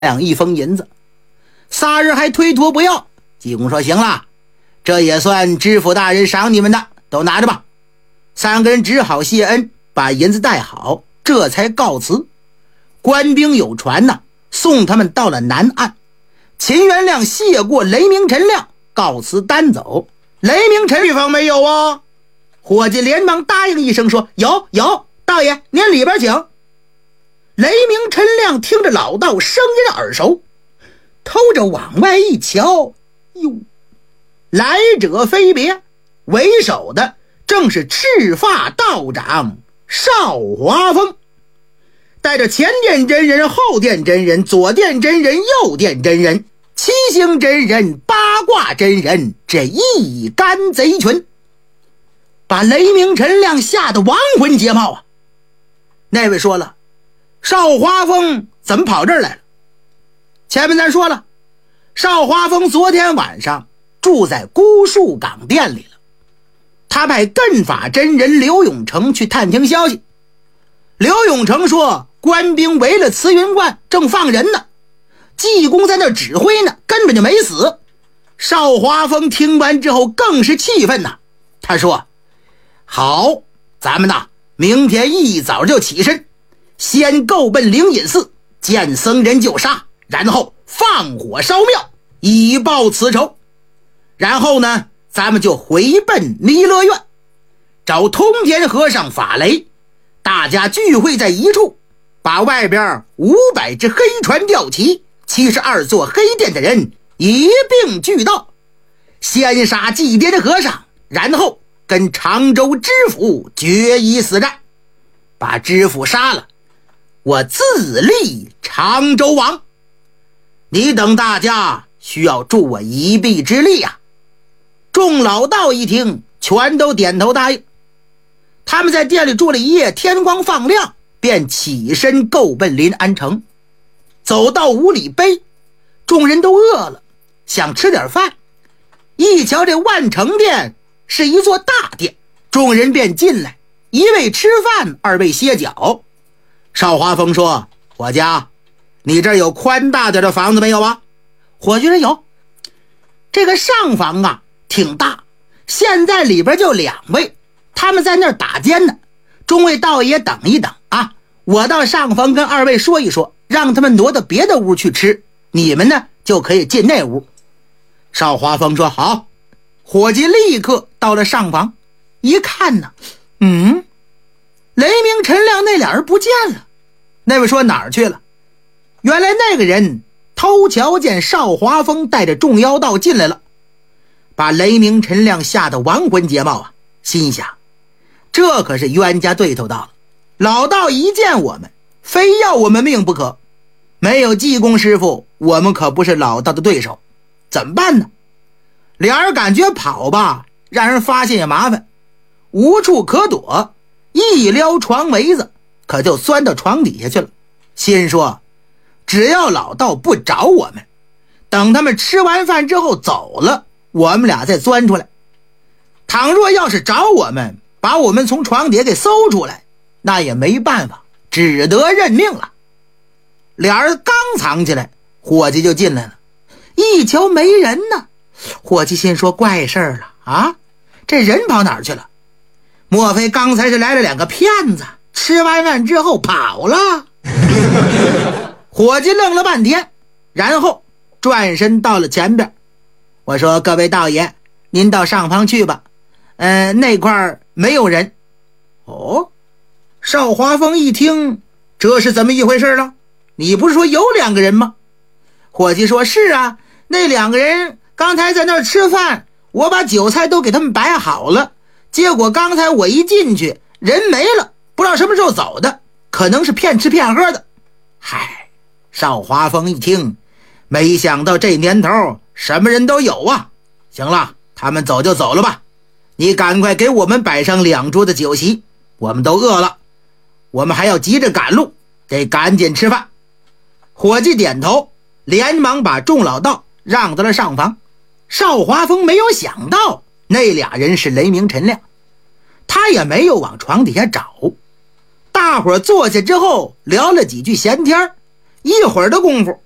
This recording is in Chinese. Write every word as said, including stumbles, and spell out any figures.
亮一封银子。仨人还推脱不要，济公说行了，这也算知府大人赏你们的，都拿着吧。三个人只好谢恩，把银子带好，这才告辞。官兵有船呢，送他们到了南岸。秦元亮谢过雷明陈亮，告辞单走。雷明陈地方没有啊？伙计连忙答应一声说有有，大爷您里边请。雷明陈亮听着老道声音耳熟，偷着往外一瞧，哟，来者非别，为首的正是赤发道长邵华峰，带着前殿真人、后殿真人、左殿真人、右殿真人、七星真人、八卦真人，这一干贼群，把雷明陈亮吓得亡魂皆冒啊！那位说了，邵华峰怎么跑这儿来了？前面咱说了，邵华峰昨天晚上住在孤树岗店里了。他派艮法真人刘永成去探听消息。刘永成说，官兵围了慈云观，正放人呢，济公在那指挥呢，根本就没死。邵华峰听完之后更是气愤呐，他说好，咱们呐明天一早就起身，先够奔灵隐寺，见僧人就杀，然后放火烧庙，以报此仇。然后呢咱们就回奔弥勒院，找通天和尚法雷，大家聚会在一处，把外边五百只黑船吊旗，七十二座黑殿的人一并聚到，先杀祭奠和尚，然后跟常州知府决一死战，把知府杀了，我自立常州王。你等大家需要助我一臂之力啊！众老道一听，全都点头答应。他们在店里住了一夜，天光放亮，便起身够奔临安城。走到五里碑，众人都饿了，想吃点饭。一瞧这万城殿是一座大殿，众人便进来，一位吃饭，二位歇脚。邵华峰说，伙计，你这儿有宽大点的房子没有啊？伙计说有。这个上房啊挺大，现在里边就两位，他们在那儿打尖呢。众位道爷等一等啊，我到上房跟二位说一说，让他们挪到别的屋去吃，你们呢就可以进那屋。邵华峰说好。伙计立刻到了上房，一看呢，嗯，雷明陈亮那俩人不见了。那位说哪儿去了？原来那个人偷瞧见邵华峰带着众妖道进来了，把雷明陈亮吓得亡魂皆冒啊，心想这可是冤家对头到了，老道一见我们非要我们命不可，没有济公师傅我们可不是老道的对手，怎么办呢？俩人感觉跑吧让人发现也麻烦，无处可躲，一撩床围子可就钻到床底下去了，心说只要老道不找我们，等他们吃完饭之后走了，我们俩再钻出来。倘若要是找我们，把我们从床底下给搜出来，那也没办法，只得认命了。俩人刚藏起来，伙计就进来了，一瞧没人呢，伙计心说怪事儿了啊，这人跑哪儿去了？莫非刚才是来了两个骗子，吃完饭之后跑了？伙计愣了半天，然后转身到了前边。我说各位道爷，您到上房去吧，呃，那块儿没有人。哦，邵华峰一听，这是怎么一回事了？你不是说有两个人吗？伙计说是啊，那两个人刚才在那儿吃饭，我把酒菜都给他们摆好了，结果刚才我一进去人没了，不知道什么时候走的，可能是骗吃骗喝的。嗨，邵华峰一听，没想到这年头什么人都有啊。行了，他们走就走了吧，你赶快给我们摆上两桌的酒席，我们都饿了，我们还要急着赶路，得赶紧吃饭。伙计点头，连忙把众老道让到了上房。邵华峰没有想到那俩人是雷明陈亮，他也没有往床底下找。大伙儿坐下之后聊了几句闲天，一会儿的功夫，